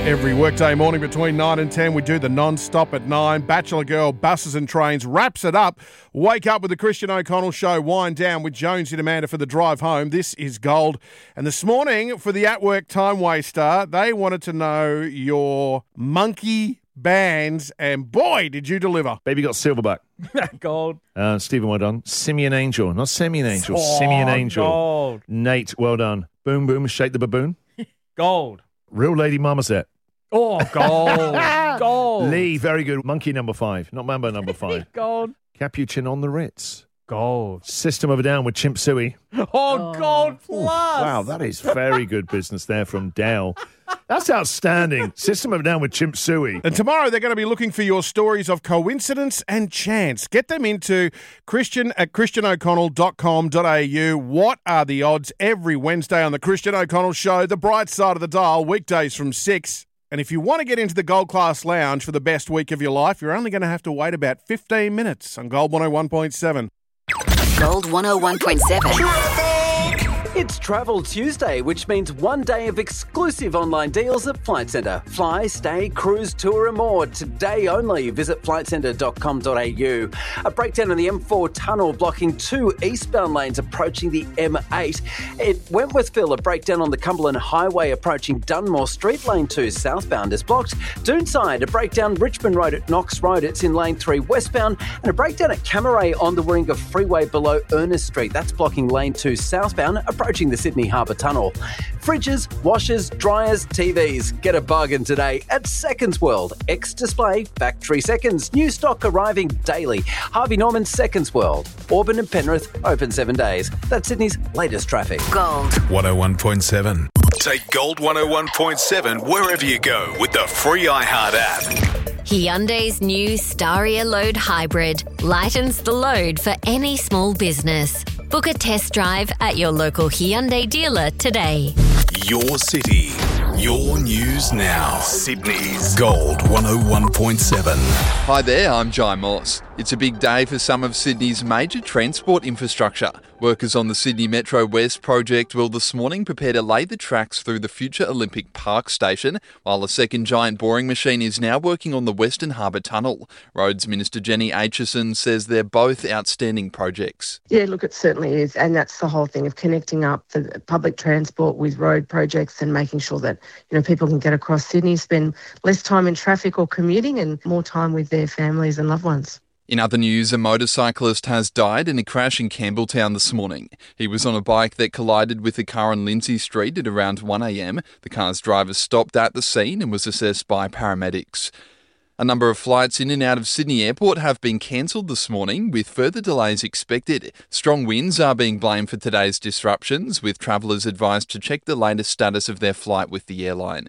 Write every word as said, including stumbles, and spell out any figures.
Every workday morning between nine and ten, we do the non-stop at nine. Bachelor Girl, Buses and Trains wraps it up. Wake up with the Christian O'Connell Show. Wind down with Jonesy and Amanda for the drive home. This is Gold. And this morning, for the at-work time waster, they wanted to know your monkey bands, and boy, did you deliver. Baby got Silverback. Gold. Uh, Stephen, well done. Simeon Angel. Not Simeon Angel. Oh, Simeon Angel. Gold. Nate, well done. Boom, boom, shake the baboon. Gold. Real Lady Marmoset. Oh, gold. Gold. Lee, very good. Monkey number five. Not Mambo number five. Gold. Capuchin on the Ritz. Gold. System of a Down with Chimp Suey. Oh, oh. Gold plus. Wow, that is very good business there from Dal. That's outstanding. System of a Down with Chimp Suey. And tomorrow they're going to be looking for your stories of coincidence and chance. Get them into Christian at christian o'connell dot com dot a u. What are the odds every Wednesday on the Christian O'Connell Show, the bright side of the dial, weekdays from six. And if you want to get into the Gold Class Lounge for the best week of your life, you're only going to have to wait about fifteen minutes on Gold one oh one point seven. Gold one oh one point seven. It's Travel Tuesday, which means one day of exclusive online deals at Flight Centre. Fly, stay, cruise, tour and more. Today only. Visit flight centre dot com dot a u. A breakdown in the M four tunnel blocking two eastbound lanes approaching the M eight. At Wentworthville, a breakdown on the Cumberland Highway approaching Dunmore Street. Lane two southbound is blocked. Doonside, a breakdown Richmond Road at Knox Road. It's in lane three westbound. And a breakdown at Camaray on the Warringah Freeway below Ernest Street. That's blocking lane two southbound approaching the Sydney Harbour Tunnel. Fridges, washers, dryers, T Vs. Get a bargain today at Seconds World. X-Display, factory seconds. New stock arriving daily. Harvey Norman Seconds World. Auburn and Penrith, open seven days. That's Sydney's latest traffic. Gold. one oh one point seven. Take Gold one oh one point seven wherever you go with the free iHeart app. Hyundai's new Staria Load Hybrid lightens the load for any small business. Book a test drive at your local Hyundai dealer today. Your city, your news now. Sydney's Gold one oh one point seven. Hi there, I'm Jai Moss. It's a big day for some of Sydney's major transport infrastructure. Workers on the Sydney Metro West project will this morning prepare to lay the tracks through the future Olympic Park station, while a second giant boring machine is now working on the Western Harbour Tunnel. Roads Minister Jenny Aitchison says they're both outstanding projects. Yeah, look, it certainly is, and that's the whole thing of connecting up the public transport with road projects and making sure that, you know, people can get across Sydney, spend less time in traffic or commuting and more time with their families and loved ones. In other news, a motorcyclist has died in a crash in Campbelltown this morning. He was on a bike that collided with a car on Lindsay Street at around one a m. The car's driver stopped at the scene and was assessed by paramedics. A number of flights in and out of Sydney Airport have been cancelled this morning, with further delays expected. Strong winds are being blamed for today's disruptions, with travellers advised to check the latest status of their flight with the airline.